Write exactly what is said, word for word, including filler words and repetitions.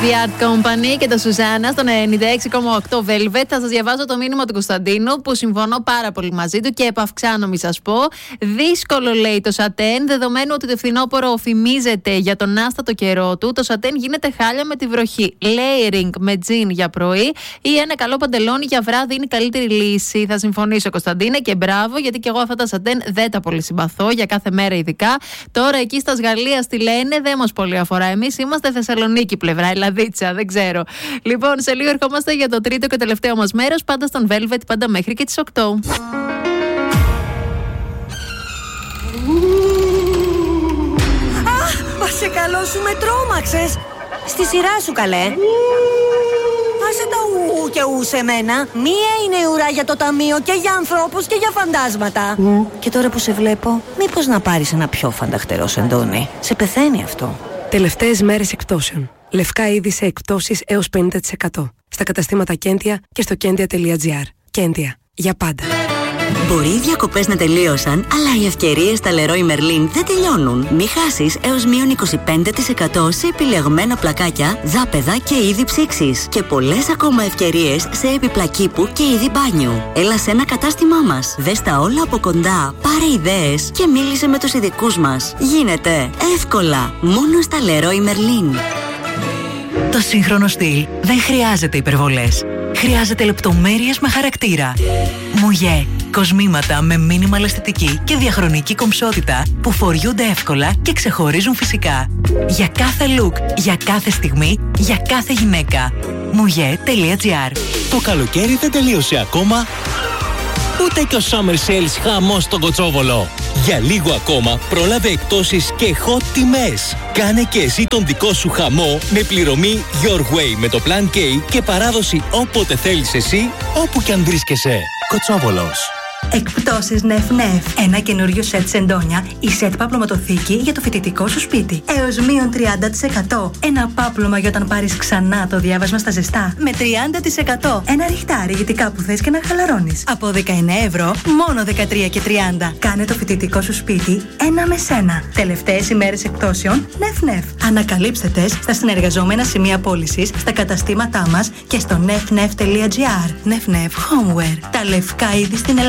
The Art Company και το Σουζάννα στον ενενήντα έξι κόμμα οκτώ Velvet. Θα σας διαβάσω το μήνυμα του Κωνσταντίνου που συμφωνώ πάρα πολύ μαζί του και επαυξάνω, μη σας πω. Δύσκολο, λέει, το σατέν, δεδομένου ότι το φθινόπωρο φημίζεται για τον άστατο καιρό του. Το σατέν γίνεται χάλια με τη βροχή. Layering με τζιν για πρωί ή ένα καλό παντελόνι για βράδυ είναι η καλύτερη λύση. Θα συμφωνήσω, Κωνσταντίνε, και μπράβο, γιατί και εγώ αυτά τα σατέν δεν τα πολύ συμπαθώ, για κάθε μέρα ειδικά. Τώρα εκεί στα Γαλλία τι λένε, δεν μας πολύ αφορά. Εμείς είμαστε Θεσσαλονίκη πλευρά, Ελλαδίτσα, δεν ξέρω. Λοιπόν, σε λίγο ερχόμαστε για το τρίτο και τελευταίο μας μέρος, πάντα στον Velvet, πάντα μέχρι και τις οκτώ. Αχ, σε καλό σου, με τρόμαξες. Στη σειρά σου, καλέ. Άσε τα ου και ου σε μένα. Μία είναι η ουρά για το ταμείο και για ανθρώπους και για φαντάσματα. Mm. Και τώρα που σε βλέπω, μήπως να πάρεις ένα πιο φανταχτερό σεντόνι. Σε πεθαίνει αυτό. Τελευταίες μέρες εκπτώσεων. Λευκά είδη σε εκπτώσεις έως πενήντα τοις εκατό. Στα καταστήματα Κέντια και στο κέντια τελεία τζι άρ. Κέντια. Για πάντα. Μπορεί οι διακοπές να τελείωσαν, αλλά οι ευκαιρίες στα Leroy Merlin δεν τελειώνουν. Μη χάσεις έως μείον είκοσι πέντε τοις εκατό σε επιλεγμένα πλακάκια, δάπεδα και είδη ψήξης. Και πολλές ακόμα ευκαιρίες σε έπιπλα κήπου και είδη μπάνιου. Έλα σε ένα κατάστημά μας. Δες τα όλα από κοντά, πάρε ιδέες και μίλησε με τους ειδικούς μας. Γίνεται εύκολα μόνο στα Leroy Merlin. Το σύγχρονο στυλ δεν χρειάζεται υπερβολές. Χρειάζεται λεπτομέρειες με χαρακτήρα. Μουγέ. Κοσμήματα με μίνιμαλ αισθητική και διαχρονική κομψότητα που φοριούνται εύκολα και ξεχωρίζουν φυσικά. Για κάθε look, για κάθε στιγμή, για κάθε γυναίκα. μουγέ τελεία τζι άρ. Το καλοκαίρι δεν τελείωσε ακόμα, ούτε και ο Summer Sales χαμός στον Κοτσόβολο. Για λίγο ακόμα πρόλαβε εκπτώσεις και hot τιμές. Κάνε και εσύ τον δικό σου χαμό με πληρωμή Your Way με το Plan K και παράδοση όποτε θέλεις εσύ, όπου κι αν βρίσκεσαι. Κοτσόβολος. Εκπτώσεις Νεφ Νεφ. Ένα καινούριο σετ σεντόνια ή σετ παπλωματοθήκη για το φοιτητικό σου σπίτι. Έως μείον τριάντα τοις εκατό. Ένα πάπλωμα για όταν πάρεις ξανά το διάβασμα στα ζεστά. Με τριάντα τοις εκατό. Ένα ριχτάρι γιατί κάπου θες και να χαλαρώνεις. Από δεκαεννέα ευρώ, μόνο δεκατρία και τριάντα. Κάνε το φοιτητικό σου σπίτι ένα με σένα. Τελευταίες ημέρες εκπτώσεων Νεφ Νεφ. Ανακαλύψτε τες στα συνεργαζόμενα σημεία πώλησης, στα καταστήματά μας και στο νεφ νεφ τελεία τζι άρ. Νεφ Νεφ Homeware. Τα λευκά είδη στην Ελλάδα.